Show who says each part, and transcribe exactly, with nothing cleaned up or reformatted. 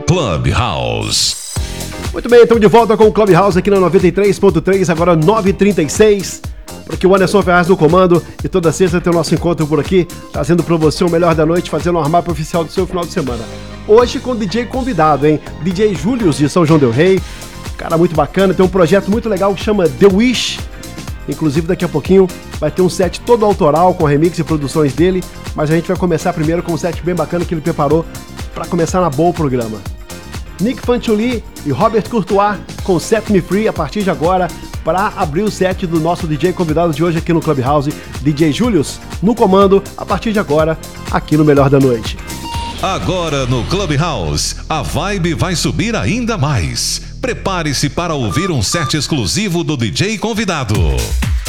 Speaker 1: Clubhouse.
Speaker 2: Muito bem, estamos de volta com o Clubhouse aqui na noventa e três ponto três, agora nove e trinta e seis. Por aqui o Anderson Ferraz no comando e toda sexta tem o nosso encontro por aqui, trazendo para você o melhor da noite, fazendo o armário oficial do seu final de semana. Hoje com o D J convidado, hein? D J Julius de São João del Rei, cara muito bacana, tem um projeto muito legal que chama The Wish. Inclusive daqui a pouquinho vai ter um set todo autoral com remix e produções dele, mas a gente vai começar primeiro com um set bem bacana que ele preparou para começar na boa o programa. Nick Fanchuli e Robert Courtois com Set Me Free a partir de agora para abrir o set do nosso D J convidado de hoje aqui no Clubhouse, D J Julius, no comando a partir de agora aqui no Melhor da Noite.
Speaker 1: Agora no Clubhouse, a vibe vai subir ainda mais. Prepare-se para ouvir um set exclusivo do D J convidado.